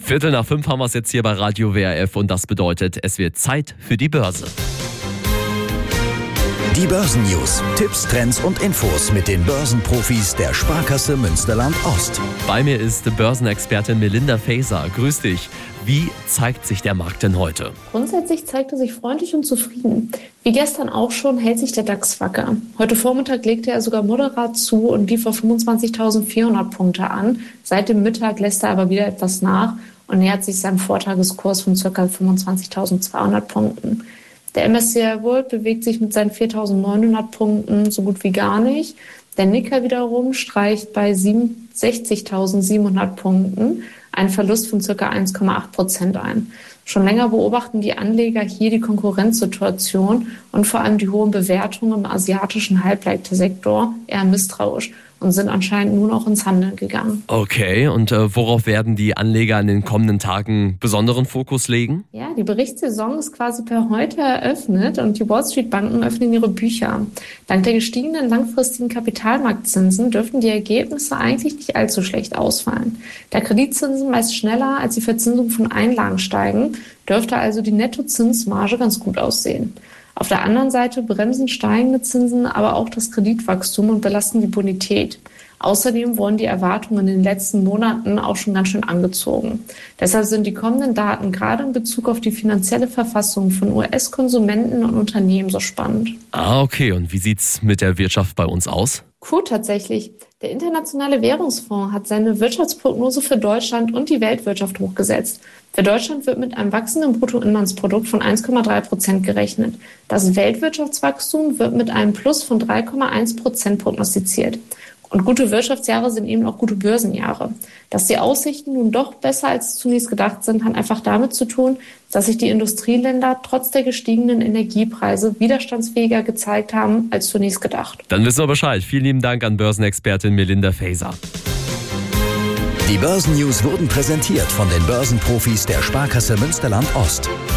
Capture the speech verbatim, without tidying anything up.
Viertel nach fünf haben wir es jetzt hier bei Radio W R F und das bedeutet, es wird Zeit für die Börse. Die Börsennews, Tipps, Trends und Infos mit den Börsenprofis der Sparkasse Münsterland-Ost. Bei mir ist Börsenexpertin Melinda Faeser. Grüß dich. Wie zeigt sich der Markt denn heute? Grundsätzlich zeigt er sich freundlich und zufrieden. Wie gestern auch schon hält sich der DAX wacker. Heute Vormittag legte er sogar moderat zu und lief auf fünfundzwanzigtausendvierhundert Punkte an. Seit dem Mittag lässt er aber wieder etwas nach und nähert sich seinem Vortageskurs von ca. fünfundzwanzigtausendzweihundert Punkten. Der M S C I World bewegt sich mit seinen viertausendneunhundert Punkten so gut wie gar nicht. Der Nikkei wiederum streicht bei sechzigtausendsiebenhundert Punkten einen Verlust von ca. eins Komma acht Prozent ein. Schon länger beobachten die Anleger hier die Konkurrenzsituation und vor allem die hohen Bewertungen im asiatischen Halbleitersektor eher misstrauisch und sind anscheinend nun auch ins Handeln gegangen. Okay, und äh, worauf werden die Anleger in den kommenden Tagen besonderen Fokus legen? Ja, die Berichtssaison ist quasi per heute eröffnet und die Wall Street Banken öffnen ihre Bücher. Dank der gestiegenen langfristigen Kapitalmarktzinsen dürften die Ergebnisse eigentlich nicht allzu schlecht ausfallen. Da Kreditzinsen meist schneller als die Verzinsung von Einlagen steigen, dürfte also die Nettozinsmarge ganz gut aussehen. Auf der anderen Seite bremsen steigende Zinsen aber auch das Kreditwachstum und belasten die Bonität. Außerdem wurden die Erwartungen in den letzten Monaten auch schon ganz schön angezogen. Deshalb sind die kommenden Daten gerade in Bezug auf die finanzielle Verfassung von U S-Konsumenten und Unternehmen so spannend. Ah, okay. Und wie sieht's mit der Wirtschaft bei uns aus? Cool, tatsächlich. Der Internationale Währungsfonds hat seine Wirtschaftsprognose für Deutschland und die Weltwirtschaft hochgesetzt. Für Deutschland wird mit einem wachsenden Bruttoinlandsprodukt von eins Komma drei Prozent gerechnet. Das Weltwirtschaftswachstum wird mit einem Plus von drei Komma eins Prozent prognostiziert. Und gute Wirtschaftsjahre sind eben auch gute Börsenjahre. Dass die Aussichten nun doch besser als zunächst gedacht sind, hat einfach damit zu tun, dass sich die Industrieländer trotz der gestiegenen Energiepreise widerstandsfähiger gezeigt haben als zunächst gedacht. Dann wissen wir Bescheid. Vielen lieben Dank an Börsenexpertin Melinda Faeser. Die Börsennews wurden präsentiert von den Börsenprofis der Sparkasse Münsterland-Ost.